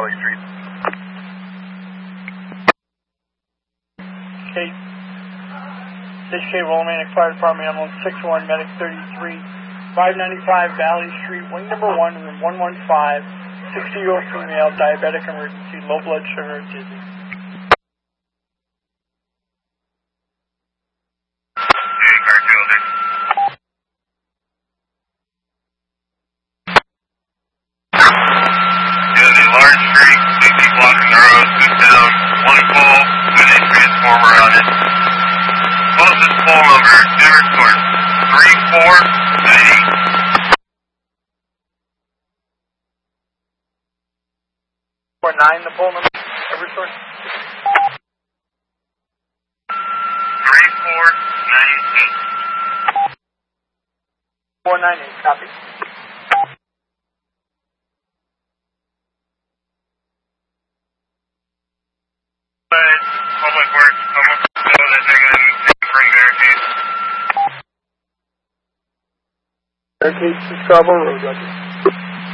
Valley Street. Okay. HK Willimantic Fire Department, ambulance 61, medic 33, 595 Valley Street, wing number 1, room 115, 60-year-old female, diabetic emergency, low blood sugar, dizzy. Hey, Garfield. Yeah, the large street, 60 blocking the road, 6 down, 1 pole with a transformer on it. Closest pole number, Denver Source, 3498. 49, the pole number, Eversource. 3498. 498, copy. But Public Works, almost know that they're going to need to bring barricades. Barricades to Scarborough Road, Roger.